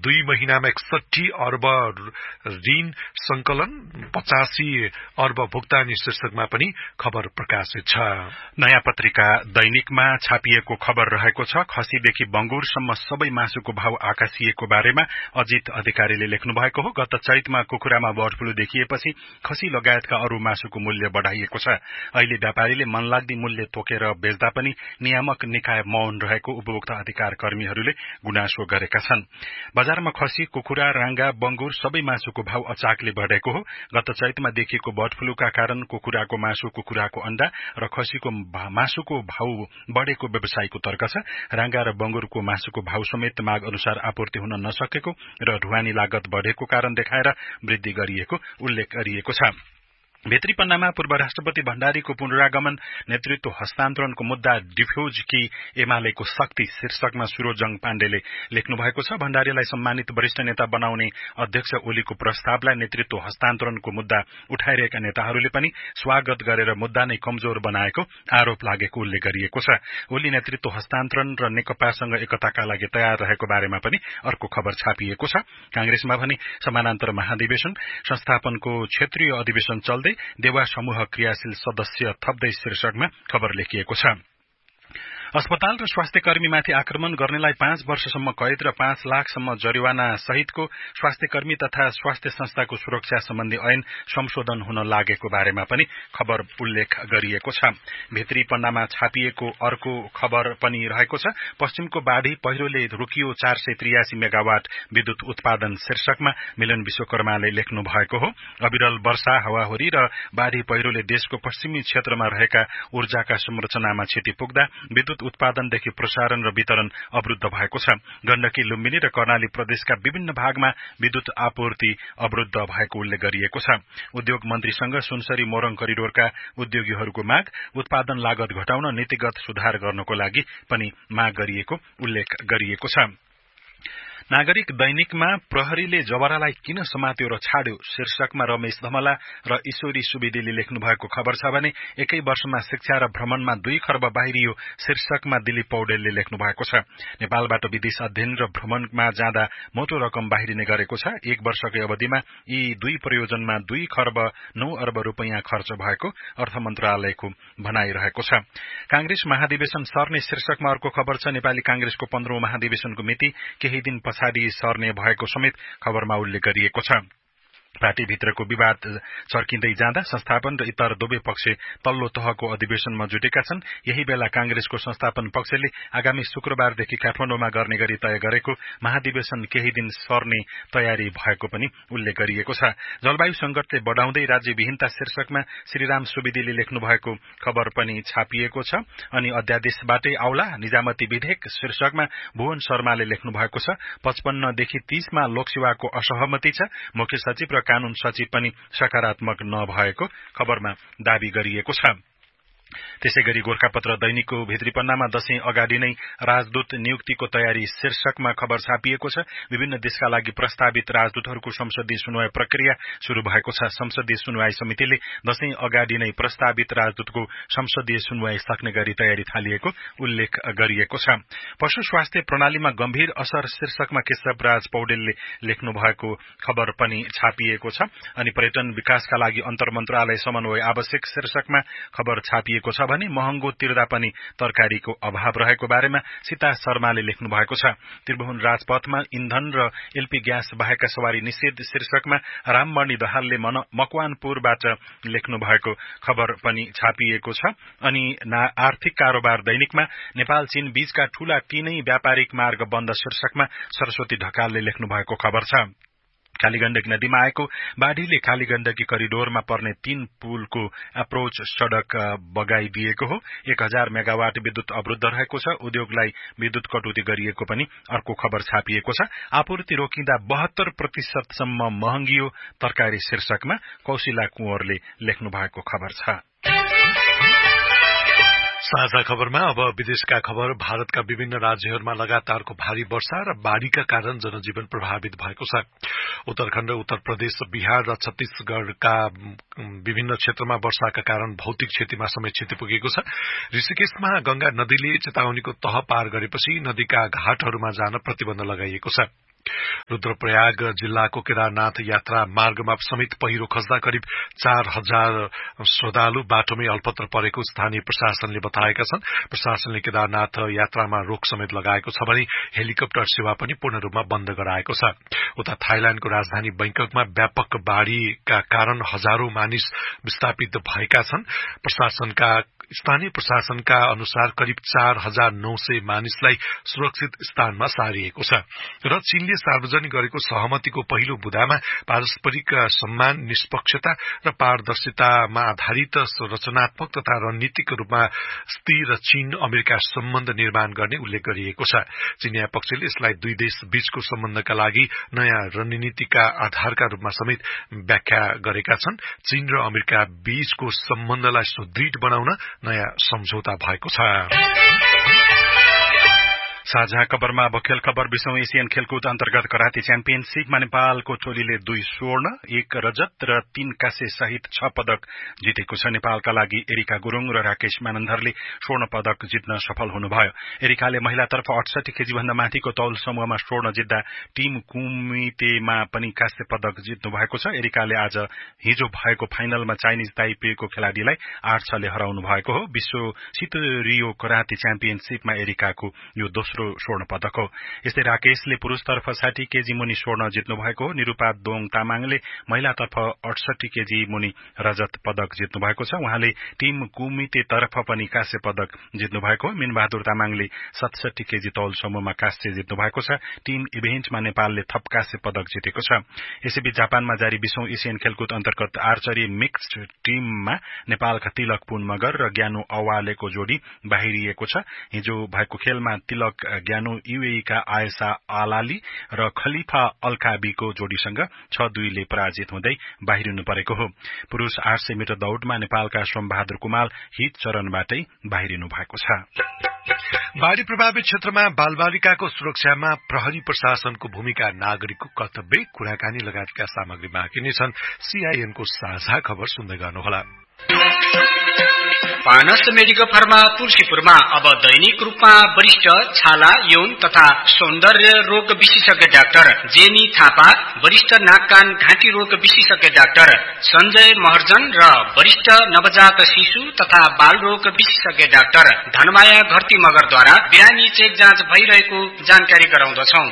2 महिनामा 61 अर्ब ऋण संकलन, 85 अर्ब भुक्तानी शीर्षकमा पनि खबर प्रकाशित छ। नयाँ पत्रिका दैनिकमा छापिएको खबर रहेको छ, खसीदेखि बंगुरसम्म सबै मासुको भाव आकाशिएको बारेमा अजित अधिकारीले लेख्नु भएको हो। गत चैतमा कुखुरामा बर्ड फ्लू देखिएपछि खसी लगायतका अरू मासुको मूल्य बढाइएको छ। अहिले व्यापारीले मनलाग्दी मूल्य तोकेर बेच्दा पनि नियामक निकाय मौन रहेको उपभोक्ता अधिकार कर्मीहरूले गुनासो गरेका छन्। बजारमा खसी, कुखुरा, रांगा, बंगुर सबै मासुको भाव अचाकले बढेको हो। गत चैतमा देखिएको बर्ड फ्लूका कारण कुखुराको मासु, कुखुराको अण्डा र खसीको मासुको भाव बढेको व्यवसायीको तर्क छ। रांगा र बंगुरको मासुको भाव समेत माग अनुसार आपूर्ति हुन नसकेको र ढुवानी लागत बढेको कारण देखाएर वृद्धि गरिएको उल्लेख गरिएको छ। भित्री पन्नामा पूर्व राष्ट्रपति भण्डारीको पुनरागमन, नेतृत्व हस्तान्तरणको मुद्दा डिफ्यूज कि एमालेको शक्ति शीर्षकमा सुरोजङ पाण्डेले लेख्नु भएको छ। भण्डारीलाई सम्मानित वरिष्ठ नेता बनाउने अध्यक्ष ओलीको प्रस्तावलाई नेतृत्व हस्तान्तरणको मुद्दा उठाइरहेका नेताहरूले पनि स्वागत गरेर मुद्दा नै कमजोर बनाएको आरोप लागेको उल्लेख गरिएको छ। ओली नेतृत्व हस्तान्तरण र नेकपासँग एकताका लागि तयार रहेको बारेमा पनि अर्को खबर छापिएको छ। कांग्रेसमा भने समानान्तर महाधिवेशन, संस्थापनको क्षेत्रीय अधिवेशन चल्दै देवा समूह क्रियाशील सदस्य थप्दै शीर्षकमा खबर लेखिएको छ। अस्पताल र स्वास्थ्य कर्मीमाथि आक्रमण गर्नेलाई 5 वर्षसम्म कैद र 5 लाखसम्म जरिवाना सहितको स्वास्थ्य कर्मी तथा स्वास्थ्य संस्थाको सुरक्षा सम्बन्धी ऐन संशोधन हुन लागेको बारेमा पनि खबर उल्लेख गरिएको छ। भित्री पन्नामा छापिएको अर्को खबर पनि रहेको छ। पश्चिमको बाढ़ी पहिरोले रोकियो 483 मेगावाट विद्युत उत्पादन शीर्षकमा मिलन विश्वकर्माले लेख्नु भएको हो। अविरल वर्षा, हावाहुरी र बाढ़ी पहिरोले देशको पश्चिमी क्षेत्रमा रहेका ऊर्जाका संरचनामा क्षति पुग्दा विद्युत उत्पादनदेखि प्रसारण र वितरण अवरुद्ध भएको छ। गण्डकी, लुम्बिनी र कर्णाली प्रदेशका विभिन्न भागमा विद्युत आपूर्ति अवरुद्ध भएको उल्लेख गरिएको छ। उद्योग मन्त्रीसँग सुनसरी मोरङ करिडोरका उद्योगीहरूको माग, उत्पादन लागत घटाउन नीतिगत सुधार गर्नको लागि पनि माग गरिएको उल्लेख गरिएको छ। नागरिक दैनिकमा प्रहरीले जबरालाई किन समात्यो र छाड्यो शीर्षकमा रमेश धमला र ईश्वरी सुवेदीले लेख्नु भएको खबर छ भने एकै वर्षमा शिक्षा र भ्रमणमा 2 खर्ब बाहिरियो शीर्षकमा दिलीप पौडेलले लेख्नु भएको छ। नेपालबाट विदेश अध्ययन र भ्रमणमा जाँदा मोटो रकम बाहिरिने गरेको छ। 1 वर्षकै अवधिमा यी 2 प्रयोजनमा 2 खर्ब 9 अर्ब रुपैयाँ खर्च भएको अर्थ मन्त्रालयको भनाइरहेको छ। कांग्रेस महाधिवेशन सर्ने शीर्षकमा अर्को खबर छ। नेपाली कांग्रेसको 15औं महाधिवेशनको मिति केही दिन पछाडि सर्ने भएको समेत खबरमा उल्लेख गरिएको छ। पार्टीभित्रको विवाद चर्किँदै जाँदा संस्थापन र इतर दुवै पक्ष तल्लो तहको अधिवेशनमा जुटेका छन्। यही बेला कांग्रेसको संस्थापन पक्षले आगामी शुक्रबारदेखि काठमाडौँमा गर्ने गरी तय गरेको महाधिवेशन केही दिन सर्ने तयारी भएको पनि उल्लेख गरिएको छ। जलवायु संकटले बढाउँदै राज्यविहीनता शीर्षकमा श्रीराम सुवेदीले लेख्नु भएको खबर पनि छापिएको छ। अनि अध्यादेशबाटै आउला निजामती विधेयक शीर्षकमा भुवन शर्माले लेख्नु भएको छ। 55 देखि 30 मा लोकसेवाको असहमति छ। मुख्य सचिव र कानून सचिव पनि सकारात्मक नभएको खबरमा दावी गरिएको छ। त्यसैगरी गोरखापत्र दैनिकको भित्री पन्नामा दशैं अगाडि नै राजदूत नियुक्तिको तयारी शीर्षकमा खबर छापिएको छ। विभिन्न देशका लागि प्रस्तावित राजदूतहरूको संसदीय सुनवाई प्रक्रिया शुरू भएको छ। संसदीय सुनवाई समितिले दशैं अगाडि नै प्रस्तावित राजदूतको संसदीय सुनवाई सक्ने गरी तयारी थालिएको उल्लेख गरिएको छ। पशु स्वास्थ्य प्रणालीमा गम्भीर असर शीर्षकमा केशवराज पौडेलले लेख्नु भएको खबर पनि छापिएको छ। अनि पर्यटन विकासका लागि अन्तर्मन्त्रालय समन्वय आवश्यक शीर्षकमा खबर छापिएको छ भने महँगो तिर्दा पनि तरकारीको अभाव रहेको बारेमा सीता शर्माले लेख्नु भएको छ। त्रिभुवन राजपथमा इन्धन र एलपी ग्यास बाहेकका सवारी निषेध शीर्षकमा राममणि दहालले मकवानपुरबाट लेख्नु भएको खबर पनि छापिएको छ। अनि आर्थिक कारोबार दैनिकमा नेपाल चीन बीचका ठूला 3 व्यापारिक मार्ग बन्द शीर्षकमा सरस्वती ढकालले लेख्नु भएको खबर छ। कालीगण्डकी नदीमा आएको बाढ़ीले कालीगण्डकी करिडोरमा पर्ने 3 पुलको अप्रोच सड़क बगाइदिएको हो। 1000 मेगावाट विद्युत अवरुद्ध रहेको छ। उद्योगलाई विद्युत कटौती गरिएको पनि अर्को खबर छापिएको छ। आपूर्ति रोकिँदा 72% सम्म महँगियो तरकारी शीर्षकमा कौशिला कुँवरले लेख्नु भएको खबर छ। साझा खबरमा अब विदेशका खबर। भारतका विभिन्न राज्यहरूमा लगातारको भारी वर्षा र बाढ़ीका कारण जनजीवन प्रभावित भएको छ। उत्तराखण्ड, उत्तर प्रदेश, बिहार र छत्तीसगढ़का विभिन्न क्षेत्रमा वर्षाका कारण भौतिक क्षतिमा समेत क्षति पुगेको छ। ऋषिकेशमा गंगा नदीले चेतावनीको तह पार गरेपछि नदीका घाटहरूमा जान प्रतिबन्ध लगाइएको छ। रुद्रप्रयाग जिल्लाको केदारनाथ यात्रा मार्गमा समेत पहिरो खस्दा करिब 4000 श्रद्धालु बाटोमै अल्पत्र परेको स्थानीय प्रशासनले बताएका छन्। प्रशासनले केदारनाथ यात्रामा रोक समेत लगाएको छ भने हेलिकप्टर सेवा पनि पूर्ण रूपमा बन्द गराएको छ। उता थाइल्याण्डको राजधानी बैंककमा व्यापक बाढ़ीका कारण हजारौं मानिस विस्थापित भएका छन्। स्थानीय प्रशासनका अनुसार करिब 4900 मानिसलाई सुरक्षित स्थानमा सारिएको छ र चीनले सार्वजनिक गरेको सहमतिको पहिलो बुँदामा पारस्परिक सम्मान, निष्पक्षता र पारदर्शितामा आधारित रचनात्मक तथा रणनीतिक रूपमा स्थिर चीन अमेरिका सम्बन्ध निर्माण गर्ने उल्लेख गरिएको छ। चीनिया पक्षले यसलाई दुई देश बीचको सम्बन्धका लागि नयाँ रणनीतिका आधारका रूपमा समेत व्याख्या गरेका छन्। चीन र अमेरिका बीचको सम्बन्धलाई सुदृढ बनाउन नयाँ सम्झौता भएको छ। साझा खबरमा अब खेल खबर। 20औं एशियन खेलकुद अन्तर्गत कराते च्याम्पियनशीपमा नेपालको टोलीले 2 स्वर्ण, 1 रजत र 3 काँसे सहित 6 पदक जितेको छ। नेपालका लागि एरिका गुरुङ र राकेश मानन्धरले स्वर्ण पदक जित्न सफल हुनुभयो। एरिकाले महिलातर्फ 68 केजी भन्दा माथिको तौल समूहमा स्वर्ण जित्दा टीम कुमितेमा पनि काँसे पदक जित्नु भएको छ। एरिकाले आज हिजो भएको फाइनलमा चाइनिज ताइपेको खेलाडीलाई 8-6ले हराउनु भएको हो। विश्व शीतरियो कराते च्याम्पियनशीपमा एरिकाको यो दोस्रो स्वर्ण पदक हो। यस्तै राकेशले पुरुषतर्फ 60 केजी मुनि स्वर्ण जित्नु भएको हो। निरूपा दोङ तामाङले महिलातर्फ 68 केजी मुनि रजत पदक जित्नु भएको छ। उहाँले टीम कुमितेतर्फ पनि काँसे पदक जित्नु भएको हो। मिनबहादुर तामाङले 67 केजी तौल समूहमा काँसे जित्नु भएको छ। टीम इभेन्टमा नेपालले थप काँसे पदक जितेको छ। यसैबीच जापानमा जारी 20औं एशियन खेलकुद अन्तर्गत आर्चरी मिक्स्ड टीममा नेपालका तिलक पुन मगर र ज्ञानु अवालेको जोडी बाहिरिएको छ। हिजो भएको खेलमा तिलक ज्ञानु यूएई का आयसा आलाली र खलीफा अलकाबीको जोडीसँग 6-2 ले पराजित हुँदै बाहिरिनु परेको हो। पुरुष 800 मिटर दौड़मा नेपालका सोमबहादुर कुमाल हिट चरणबाटै बाहिरिनु भएको छ। बाढ़ी प्रभावित क्षेत्रमा बालबालिकाको सुरक्षामा प्रहरी प्रशासनको भूमिका, नागरिकको कर्तव्य, कुराकानी लगायतका सामग्री बाँकी नै छन्। सीआईएनको साझा खबर सुन्दै गर्नुहोला। पानस मेडिकल फार्मा तुलसीपुरमा अब दैनिक रूपमा वरिष्ठ छाला, यौन तथा सौन्दर्य रोग विशेषज्ञ डाक्टर जेनी थापा, वरिष्ठ नाक कान घाँटी रोग विशेषज्ञ डाक्टर सञ्जय महर्जन र वरिष्ठ नवजात शिशु तथा बाल रोग विशेषज्ञ डाक्टर धनमाया घरती मगरद्वारा बिरामी चेक जाँच भइरहेको जानकारी गराउँदछौं।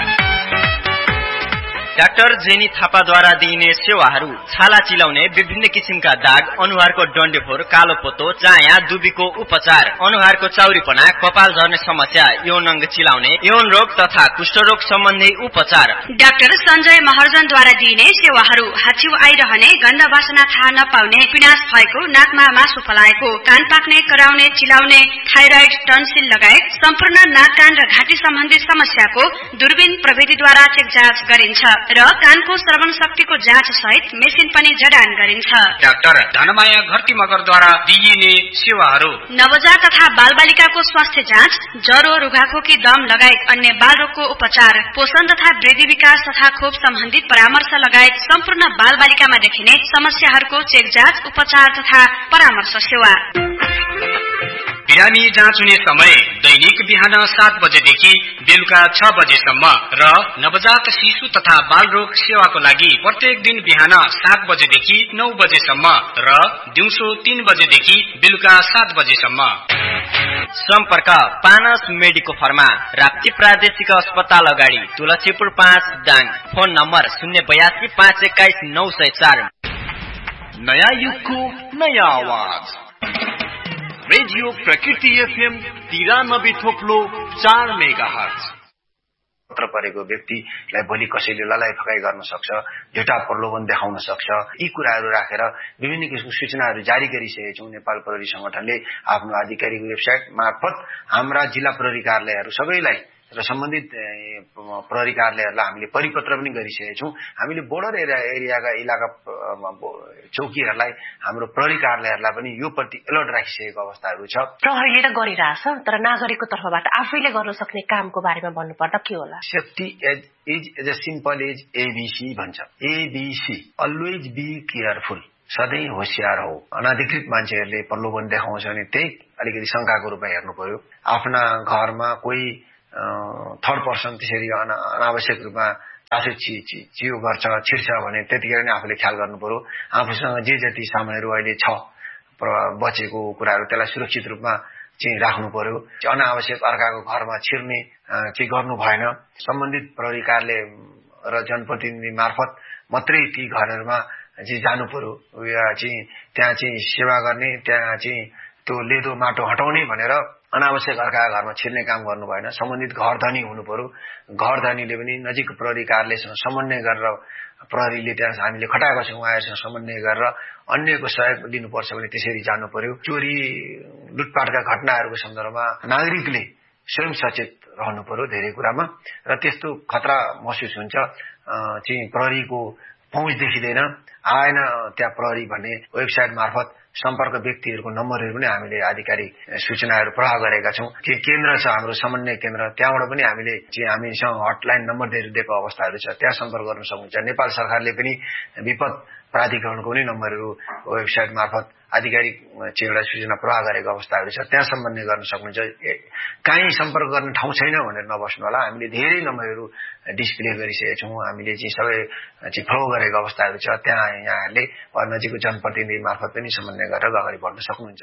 डाक्टर जेनी थापाद्वारा दिइने सेवाहरू: छाला चिलाउने, विभिन्न किसिमका दाग, अनुहारको डन्डेफोर, कालो पोतो, चाया, दुबीको उपचार, अनुहारको चाउरीपना, कपाल झर्ने समस्या, यौन अङ्ग चिलाउने, यौन रोग तथा कुष्ठरोग सम्बन्धी उपचार। डाक्टर सञ्जय महर्जनद्वारा दिइने सेवाहरू: हाच्छिउ आइरहने, गन्ध वासना थाहा नपाउने, पिनास भएको, नाकमा मासु पलाएको, कान पाक्ने, कराउने, चिलाउने, थाइराइड, टन्सिल लगायत सम्पूर्ण नाक कान र घाँटी सम्बन्धी समस्याको दूरबीन प्रविधिद्वारा चेक जाँच गरिन्छ र कानको श्रवण शक्तिको जाँच सहित मेसिन पनि जडान गरिन्छ। डाक्टर धनमाया घरती मगरद्वारा दिइने सेवाहरू: नवजात तथा बालबालिकाको स्वास्थ्य जाँच, ज्वरो, रुघाखोकी, दम लगायत अन्य बाल रोगको उपचार, पोषण तथा वृद्धि विकास तथा खोप सम्बन्धित परामर्श लगायत सम्पूर्ण बालबालिकामा देखिने समस्याहरूको चेक जाँच, उपचार तथा परामर्श सेवा। बिरामी जाँच हुने समय दैनिक बिहान 7 बजेदेखि बेलुका 6 बजेसम्म र नवजात शिशु तथा बाल रोग सेवाको लागि प्रत्येक दिन बिहान 7 बजेदेखि 9 बजेसम्म र दिउँसो 3 बजेदेखि बेलुका 7 बजेसम्म। सम्पर्क: पानस मेडिको फार्मा, राप्ती प्रादेशिक अस्पताल अगाडि, तुलसीपुर 5 दाङ। Phone number 082 521 904। नयाँ युगको नयाँ आवाज, रेडियो प्रकृति एफएम 93.4 मेगाहर्ज। पत्र परेको व्यक्तिलाई भोलि कसैले ललाइ फकाइ गर्न सक्छ, झुटा प्रलोभन देखाउन सक्छ। यी कुराहरू राखेर विभिन्न किसिमको सूचनाहरू जारी गरिसकेका छौं। नेपाल प्रहरी संगठनले आफ्नो आधिकारिक वेबसाइट मार्फत हाम्रा जिल्ला प्रहरी कार्यालयहरू सबैलाई र सम्बन्धित प्रहरी कार्यालयहरूलाई हामीले परिपत्र पनि गरिसकेका छौं। हामीले बोर्डर एरियाका इलाका चौकीहरूलाई, हाम्रो प्रहरी कार्यालयहरूलाई पनि यो प्रति अलर्ट राखिसकेको अवस्थाहरू छ। प्रहरीले त गरिरहेछ, तर नागरिकको तर्फबाट आफैले गर्न सक्ने कामको बारेमा भन्नुपर्दा के होला? Safety is as simple as ABC भन्छ। एबीसी, अलवेज बी केयरफुल, सधैँ होशियार हो। अनाधिकृत मान्छेहरूले प्रलोभन देखाउँछ भने त्यही अलिकति शंकाको रूपमा हेर्नु पर्यो। आफ्ना घरमा कोही थर्ड पर्सन त्यसरी अनावश्यक रूपमा चासो चियो गर्छ छिर्छ भने त्यतिखेर नै आफूले ख्याल गर्नु पर्यो। आफूसँग जे जति सामानहरू अहिले छ बचेको कुराहरू त्यसलाई सुरक्षित रूपमा चाहिँ राख्नु पर्यो। अनावश्यक अर्काको घरमा छिर्ने चाहिँ गर्नु भएन। सम्बन्धित प्रहरी कार्यालय र जनप्रतिनिधि मार्फत मात्रै ती घरहरूमा चाहिँ जानु पर्यो। चाहिँ त्यहाँ चाहिँ सेवा गर्ने, त्यहाँ चाहिँ त्यो लेदो माटो हटाउने भनेर अनावश्यक अर्काका घरमा छिर्ने काम गर्नु भएन। सम्बन्धित घर धनी हुनु पर्यो। घर धनीले पनि नजिक प्रहरी कार्यालयसँग समन्वय गरेर प्रहरीले त्यहाँ हामीले खटाएको छौँ उहाँहरूसँग समन्वय गरेर अन्यको सहयोग लिनुपर्छ भने त्यसरी जानु पर्यो। चोरी लुटपाटका घटनाहरूको सन्दर्भमा नागरिकले स्वयं सचेत रहनु पर्यो धेरै कुरामा र त्यस्तो खतरा महसुस हुन्छ चाहिँ प्रहरीको पहुँच देखिँदैन आएन त्यहाँ प्रहरी भन्ने वेबसाइट मार्फत सम्पर्क व्यक्तिहरूको नम्बरहरू पनि हामीले आधिकारिक सूचनाहरू प्रवाह गरेका छौँ। के केन्द्र छ हाम्रो समन्वय केन्द्र, त्यहाँबाट पनि हामीले चाहिँ हामीसँग हटलाइन नम्बरहरू दिएको अवस्थाहरू छ, त्यहाँ सम्पर्क गर्न सक्नुहुन्छ। नेपाल सरकारले पनि विपद प्राधिकरणको पनि नम्बरहरू वेबसाइट मार्फत आधिकारिक चाहिँ एउटा सूचना प्रवाह गरेको अवस्थाहरू छ, त्यहाँ सम्बन्ध गर्न सक्नुहुन्छ। कहीँ सम्पर्क गर्ने ठाउँ छैन भनेर नबस्नु होला। हामीले धेरै नम्बरहरू डिस्प्ले गरिसकेका छौँ। हामीले चाहिँ सबै चाहिँ फ्लो गरेको अवस्थाहरू छ, त्यहाँ यहाँहरूले नजिकको जनप्रतिनिधि मार्फत पनि समन्वय गरेर अगाडि बढ्न सक्नुहुन्छ।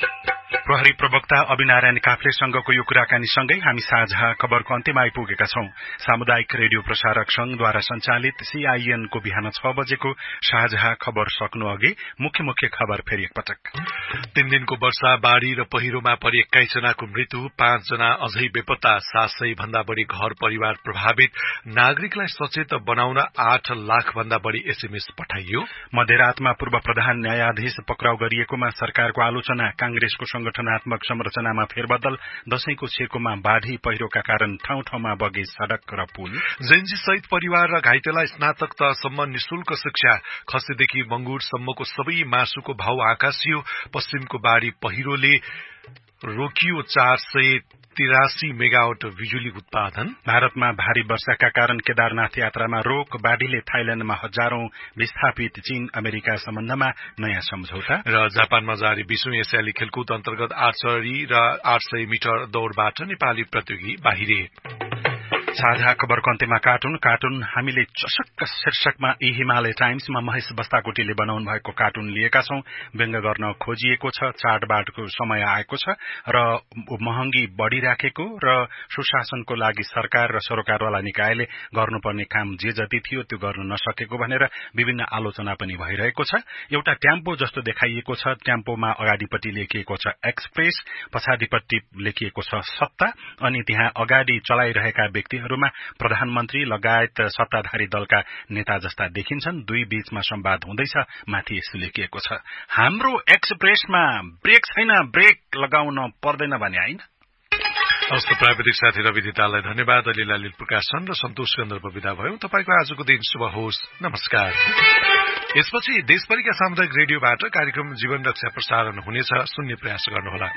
प्रहरी प्रवक्ता अभिनारायण काफ्लेसँगको यो कुराकानीसँगै हामी साझा खबरको अन्त्यमा आइपुगेका छौं। सामुदायिक रेडियो प्रसारक संघद्वारा सञ्चालित CIN को बिहान 6 बजेको साझा खबर सक्नु अघि मुख्य खबर फेरि एकपटक। 3 दिनको वर्षा, बाढ़ी र पहिरोमा परि 21 जनाको मृत्यु, 5 जना अझै बेपत्ता, 700 भन्दा बढ़ी घर परिवार प्रभावित। नागरिकलाई सचेत बनाउन 8 लाख भन्दा बढ़ी SMS पठाइयो। मध्यरातमा पूर्व प्रधान न्यायाधीश पक्राउ गरिएकोमा सरकारको आलोचना, कांग्रेसको संगठनात्मक संरचनामा फेरबदल, दशैंको छेकोमा बाढ़ी पहिरोका कारण ठाउँ-ठाउँमा बगे सड़क र पुल। जेन्जी सहित परिवार र घाइतेलाई स्नातक तहसम्म निशुल्क शिक्षा, खसीदेखि मंगुरसम्मको सबै मासुको भाव आकाशियो। पश्चिमको बाढ़ी पहिरोले रोकियो 483 मेगावाट बिजुली उत्पादन। भारतमा भारी वर्षाका कारण केदारनाथ यात्रामा रोक, बाढ़ीले थाइल्याण्डमा हजारौं विस्थापित। चीन अमेरिका सम्बन्धमा नयाँ सम्झौता। र जापानमा जारी 20औं एसियाली खेलकुद अन्तर्गत आर्चरी र 800 मिटर दौड़बाट नेपाली प्रतियोगी बाहिरे। साझा खबरको अन्त्यमा कार्टुन हामीले चशक्क शीर्षकमा यी हिमालय टाइम्समा महेश बस्ताकोटीले बनाउनु भएको कार्टुन लिएका छौं। व्यङ्ग गर्न खोजिएको छ, चाडबाडको समय आएको छ र महँगी बढ़िराखेको र सुशासनको लागि सरकार र सरोकारवाला निकायले गर्नुपर्ने काम जे जति थियो त्यो गर्न नसकेको भनेर विभिन्न आलोचना पनि भइरहेको छ। एउटा ट्याम्पो जस्तो देखाइएको छ, ट्याम्पोमा अगाडिपट्टि लेखिएको छ एक्सप्रेस, पछाडिपट्टि लेखिएको छ सत्ता, अनि त्यहाँ अगाडि चलाइरहेका व्यक्तिहरूमा प्रधानमन्त्री लगायत सत्ताधारी दलका नेता जस्ता देखिन्छन्। दुई बीचमा संवाद हुँदैछ। माथि यसो लेखिएको छ, हाम्रो एक्सप्रेसमा ब्रेक छैन, ब्रेक लगाउन पर्दैन भने हैन। हस्त प्राविधिक साथी रवि दिताललाई धन्यवाद। अलिला लील प्रकाशन र सन्तोष गन्धर्व विदा भयौं। तपाईको आजको दिन शुभ होस्। नमस्कार। यसपछि देशभरिका सामुदायिक रेडियोबाट कार्यक्रम जीवन रक्षा प्रसारण हुनेछ। सुन्ने प्रयास गर्नुहोला।